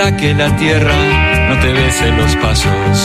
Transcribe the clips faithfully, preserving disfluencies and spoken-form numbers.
Deja que la tierra no te bese los pasos.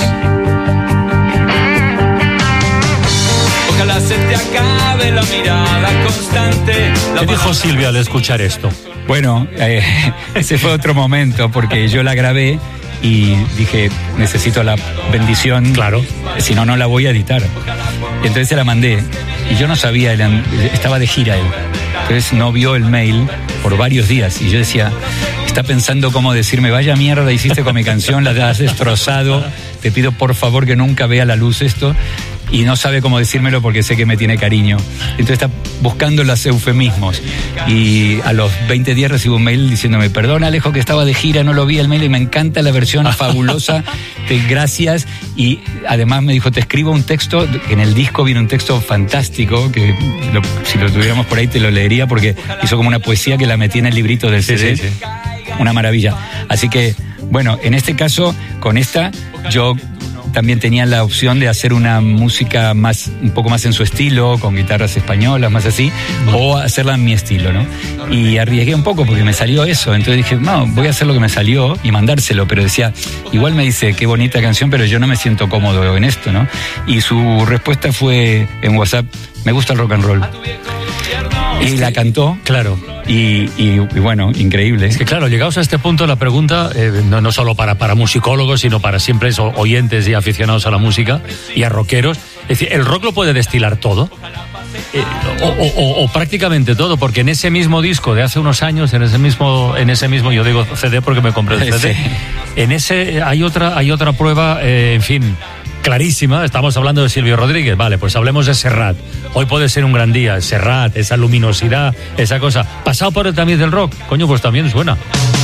Ojalá se te acabe la mirada constante. ¿Qué dijo Silvia al escuchar esto? Bueno, eh, ese fue otro momento porque yo la grabé y dije, necesito la bendición, claro, si no, no la voy a editar. Y entonces se la mandé y yo no sabía, él estaba de gira él, entonces no vio el mail por varios días y yo decía, está pensando cómo decirme, vaya mierda hiciste con mi canción, la has destrozado, te pido por favor que nunca vea la luz esto. Y no sabe cómo decírmelo porque sé que me tiene cariño. Entonces está buscando los eufemismos. Y a los veinte días recibo un mail diciéndome, perdona Alejo que estaba de gira, no lo vi el mail y me encanta la versión fabulosa, te, gracias. Y además me dijo, te escribo un texto, en el disco viene un texto fantástico, que lo, si lo tuviéramos por ahí te lo leería porque hizo como una poesía que la metí en el librito del C D. Sí, sí, sí. Una maravilla. Así que, bueno, en este caso, con esta, yo también tenía la opción de hacer una música más, un poco más en su estilo, con guitarras españolas, más así, o hacerla en mi estilo, ¿no? Y arriesgué un poco porque me salió eso, entonces dije, no, voy a hacer lo que me salió y mandárselo, pero decía, igual me dice, qué bonita canción, pero yo no me siento cómodo en esto, ¿no? Y su respuesta fue en WhatsApp, me gusta el rock and roll. Y la cantó, claro. Y, y, y bueno, increíble. Es que claro, llegados a este punto la pregunta, eh, no, no solo para, para musicólogos, sino para siempre eso, oyentes y aficionados a la música y a rockeros. Es decir, ¿el rock lo puede destilar todo? Eh, o, o, o prácticamente todo, porque en ese mismo disco de hace unos años, en ese mismo, en ese mismo, yo digo C D porque me compré el C D, sí. En ese hay otra, hay otra prueba, eh, en fin, clarísima. Estamos hablando de Silvio Rodríguez, vale, pues hablemos de Serrat. Hoy puede ser un gran día, Serrat, esa luminosidad, esa cosa. Pasado por el tamiz del rock, coño, pues también suena.